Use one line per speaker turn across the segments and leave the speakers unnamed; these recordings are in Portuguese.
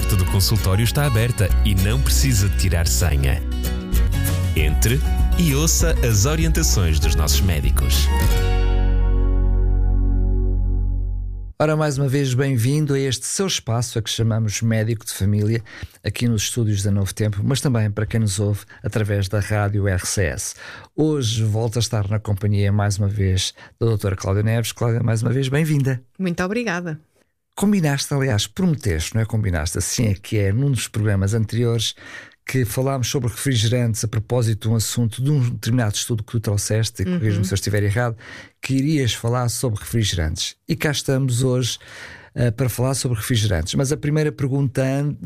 porta do consultório está aberta e não precisa de tirar senha. Entre e ouça as orientações dos nossos médicos.
Ora, mais uma vez, bem-vindo a este seu espaço, a que chamamos Médico de Família, aqui nos estúdios da Novo Tempo, mas também para quem nos ouve através da Rádio RCS. Hoje volto a estar na companhia, mais uma vez, da doutora Cláudia Neves. Cláudia, mais uma vez, bem-vinda.
Muito obrigada.
Combinaste, aliás, prometeste, não é combinaste, assim é que é, num dos programas anteriores, que falámos sobre refrigerantes a propósito de um assunto, de um determinado estudo que tu trouxeste, e corrijo-me se eu estiver errado, que irias falar sobre refrigerantes. E cá estamos hoje para falar sobre refrigerantes. Mas a primeira pergunta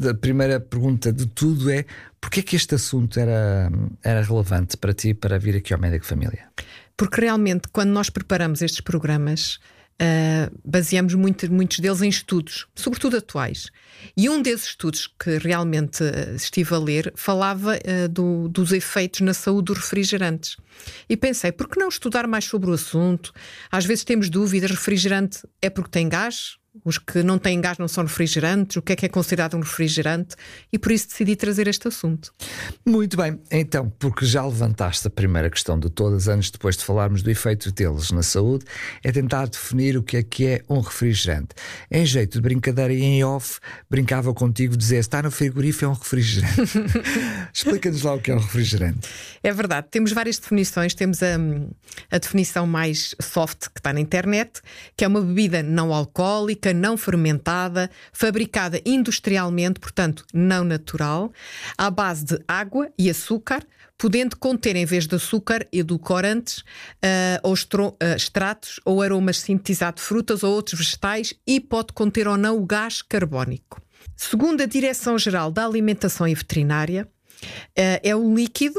de tudo é: porquê é que este assunto era relevante para ti, para vir aqui ao Médico de Família?
Porque realmente, quando nós preparamos estes programas, baseamos muitos deles em estudos, sobretudo atuais. E um desses estudos que realmente estive a ler falava dos efeitos na saúde dos refrigerantes. E pensei, por que não estudar mais sobre o assunto? Às vezes temos dúvidas, refrigerante é porque tem gás? Os que não têm gás não são refrigerantes? O que é considerado um refrigerante? E por isso decidi trazer este assunto.
Muito bem, então, porque já levantaste a primeira questão de todas, antes depois de falarmos do efeito deles na saúde, é tentar definir o que é um refrigerante. Em jeito de brincadeira e em off, brincava contigo, dizia: está no frigorífico, é um refrigerante. Explica-nos lá o que é um refrigerante.
É verdade, temos várias definições. Temos a definição mais soft que está na internet, que é uma bebida não alcoólica, não fermentada, fabricada industrialmente, portanto não natural, à base de água e açúcar, podendo conter, em vez de açúcar, edulcorantes, ou extratos ou aromas sintetizados de frutas ou outros vegetais, e pode conter ou não o gás carbónico. Segundo a Direção-Geral da Alimentação e Veterinária, é um líquido,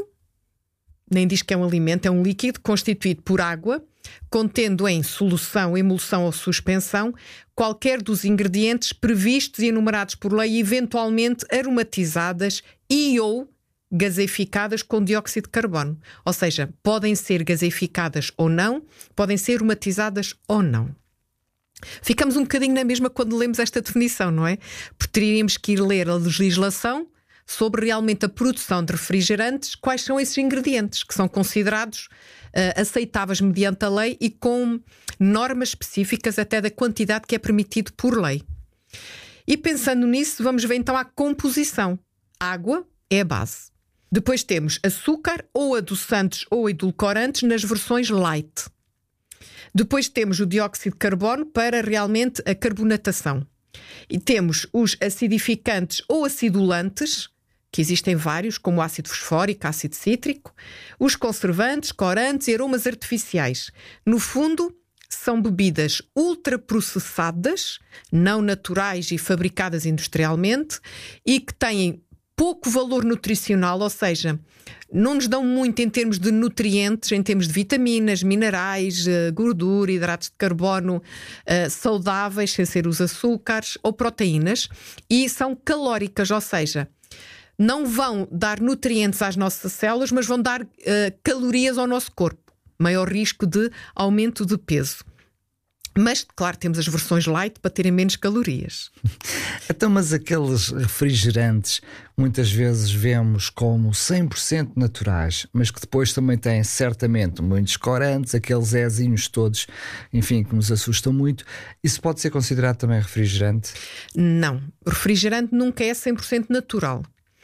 nem diz que é um alimento, é um líquido constituído por água, contendo em solução, emulsão ou suspensão qualquer dos ingredientes previstos e enumerados por lei, eventualmente aromatizadas e ou gaseificadas com dióxido de carbono. Ou seja, podem ser gaseificadas ou não, podem ser aromatizadas ou não. Ficamos um bocadinho na mesma quando lemos esta definição, não é? Porque teríamos que ir ler a legislação sobre realmente a produção de refrigerantes, quais são esses ingredientes que são considerados aceitáveis mediante a lei e com normas específicas até da quantidade que é permitido por lei. E pensando nisso, vamos ver então a composição. Água é a base. Depois temos açúcar ou adoçantes ou edulcorantes nas versões light. Depois temos o dióxido de carbono para realmente a carbonatação. E temos os acidificantes ou acidulantes, que existem vários, como o ácido fosfórico, ácido cítrico, os conservantes, corantes e aromas artificiais. No fundo, são bebidas ultraprocessadas, não naturais e fabricadas industrialmente, e que têm pouco valor nutricional, ou seja, não nos dão muito em termos de nutrientes, em termos de vitaminas, minerais, gordura, hidratos de carbono saudáveis, sem ser os açúcares, ou proteínas, e são calóricas, ou seja, não vão dar nutrientes às nossas células, mas vão dar calorias ao nosso corpo. Maior risco de aumento de peso. Mas, claro, temos as versões light para terem menos calorias.
Então, mas aqueles refrigerantes muitas vezes vemos como 100% naturais, mas que depois também têm certamente muitos corantes, aqueles ezinhos todos, enfim, que nos assustam muito. Isso pode ser considerado também refrigerante?
Não. O refrigerante nunca é 100% natural.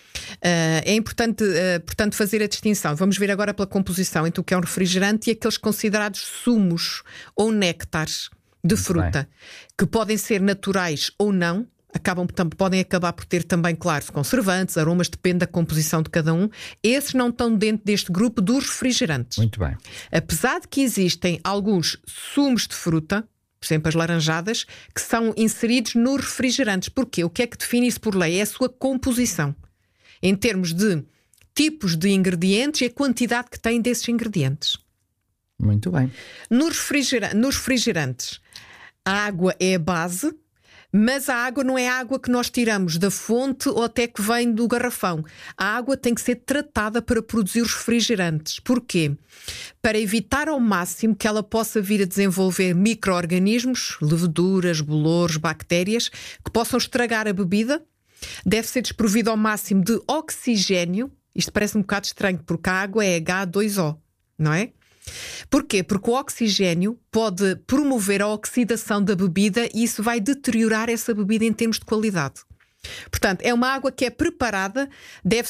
É importante, portanto, fazer a distinção. Vamos ver agora pela composição entre o que é um refrigerante e aqueles considerados sumos ou néctares de fruta, que podem ser naturais ou não, podem acabar por ter também, claro, conservantes, aromas, depende da composição de cada um. Esses não estão dentro deste grupo dos refrigerantes.
Muito bem.
Apesar de que existem alguns sumos de fruta, por exemplo, as laranjadas, que são inseridos nos refrigerantes. Porquê? O que é que define isso por lei? É a sua composição, em termos de tipos de ingredientes e a quantidade que têm desses ingredientes.
Muito bem.
Nos refrigerantes, a água é a base, mas a água não é a água que nós tiramos da fonte ou até que vem do garrafão. A água tem que ser tratada para produzir os refrigerantes. Porquê? Para evitar ao máximo que ela possa vir a desenvolver micro-organismos, leveduras, bolores, bactérias, que possam estragar a bebida deve ser desprovida ao máximo de oxigênio. Isto parece um bocado estranho, porque a água é H2O, não é? Porquê? Porque o oxigênio pode promover a oxidação da bebida e isso vai deteriorar essa bebida em termos de qualidade. Portanto, é uma água que é preparada, deve